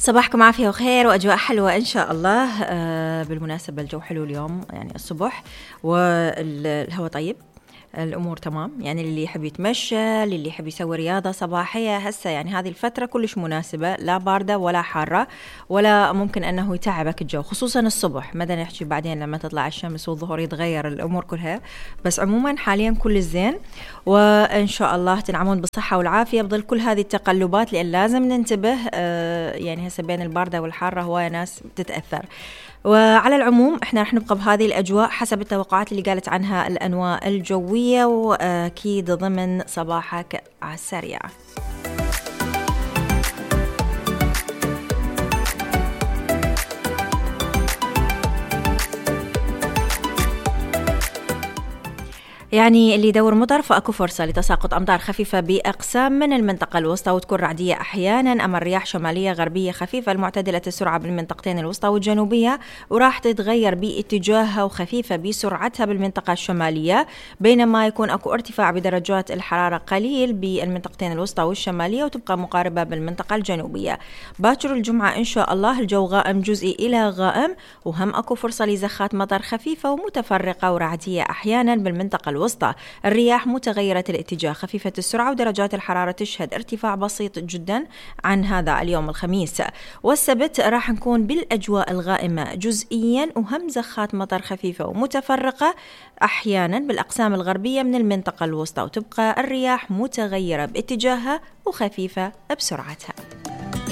صباحكم عافية وخير وأجواء حلوة إن شاء الله. بالمناسبة الجو حلو اليوم، يعني الصبح والهواء طيب، الأمور تمام. يعني اللي يحب يتمشى، اللي يحب يسوي رياضة صباحية هسه، يعني هذه الفترة كلش مناسبة، لا باردة ولا حارة ولا ممكن أنه يتعبك الجو، خصوصا الصبح. مدى نحكي بعدين لما تطلع الشمس والظهر يتغير الأمور كلها، بس عموما حاليا كل الزين، وإن شاء الله تنعمون بالصحة والعافية بظل كل هذه التقلبات، لأن لازم ننتبه. يعني هسه بين الباردة والحارة هواية ناس تتأثر. وعلى العموم احنا رح نبقى بهذه الأجواء حسب التوقعات اللي قالت عنها الأنواء الجوية، وأكيد ضمن صباحك على السريع. يعني اللي يدور مطر فأكو فرصة لتساقط أمطار خفيفة بأقسام من المنطقة الوسطى، وتكون رعدية أحيانا. أما الرياح شمالية غربية خفيفة المعتدلة السرعة بالمنطقتين الوسطى والجنوبية، وراح تتغير باتجاهها وخفيفة بسرعتها بالمنطقة الشمالية، بينما يكون أكو ارتفاع بدرجات الحرارة قليل بالمنطقتين الوسطى والشمالية، وتبقى مقاربة بالمنطقة الجنوبية. باكر الجمعة إن شاء الله الجو غائم جزئي إلى غائم، وهم أكو فرصة لزخات مطر خفيفة ومتفرقة ورعدية أحيانا بالمنطقة الوسطى. الرياح متغيرة الاتجاه خفيفة السرعة، ودرجات الحرارة تشهد ارتفاع بسيط جدا عن هذا اليوم الخميس. والسبت راح نكون بالأجواء الغائمة جزئيا، وهم زخات مطر خفيفة ومتفرقة أحيانا بالأقسام الغربية من المنطقة الوسطى، وتبقى الرياح متغيرة باتجاهها وخفيفة بسرعتها.